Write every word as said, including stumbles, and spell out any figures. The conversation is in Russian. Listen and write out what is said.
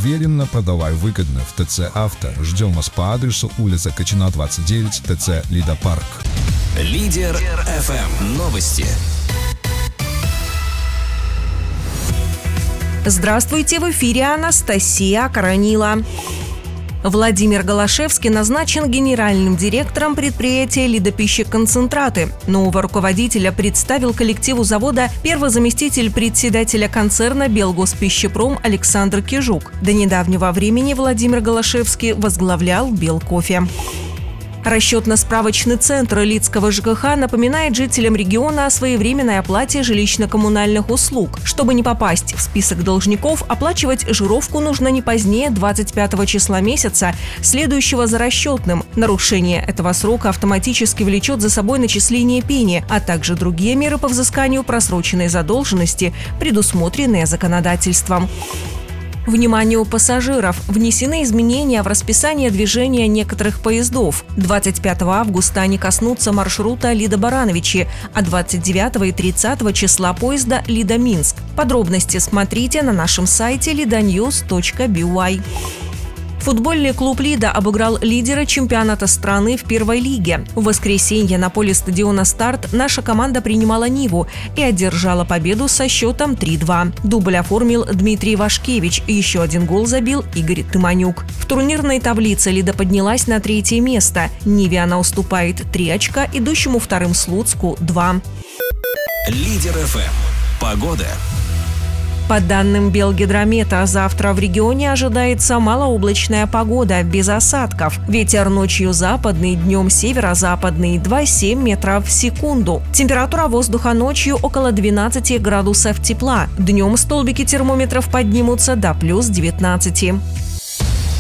Уверенно, продавай выгодно в ТЦ «Авто». Ждем вас по адресу улица Качина, двадцать девять, ТЦ «Лида Парк». Лидер эф эм. Новости. Здравствуйте, в эфире Анастасия Коронила. Владимир Голошевский назначен генеральным директором предприятия «Лидопищеконцентраты». Нового руководителя представил коллективу завода первый заместитель председателя концерна «Белгоспищепром» Александр Кижук. До недавнего времени Владимир Голошевский возглавлял «Белкофе». Расчетно-справочный центр Лидского ЖКХ напоминает жителям региона о своевременной оплате жилищно-коммунальных услуг. Чтобы не попасть в список должников, оплачивать жировку нужно не позднее двадцать пятого числа месяца, следующего за расчетным. Нарушение этого срока автоматически влечет за собой начисление пени, а также другие меры по взысканию просроченной задолженности, предусмотренные законодательством. Вниманию пассажиров! Внесены изменения в расписание движения некоторых поездов. двадцать пятого августа они коснутся маршрута Лида-Барановичи, а двадцать девятого и тридцатого числа поезда Лида-Минск. Подробности смотрите на нашем сайте лиданьюз точка би уай. Футбольный клуб «Лида» обыграл лидера чемпионата страны в первой лиге. В воскресенье на поле стадиона «Старт» наша команда принимала «Ниву» и одержала победу со счетом три-два. Дубль оформил Дмитрий Вашкевич, еще один гол забил Игорь Тыманюк. В турнирной таблице «Лида» поднялась на третье место. «Ниве» она уступает три очка, идущему вторым Слуцку – два. Лидер эф эм. Погода. По данным Белгидромета, завтра в регионе ожидается малооблачная погода, без осадков. Ветер ночью западный, днем северо-западный, два целых семь десятых метров в секунду. Температура воздуха ночью около двенадцати градусов тепла. Днем столбики термометров поднимутся до плюс девятнадцати.